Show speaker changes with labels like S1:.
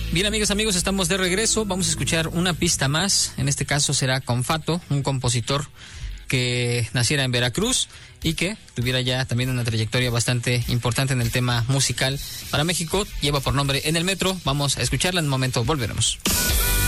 S1: Bien, amigos, estamos de regreso. Vamos a escuchar una pista más. En este caso será con Fato, un compositor que naciera en Veracruz y que tuviera ya también una trayectoria bastante importante en el tema musical para México. Lleva por nombre En el Metro. Vamos a escucharla en un momento. Volveremos.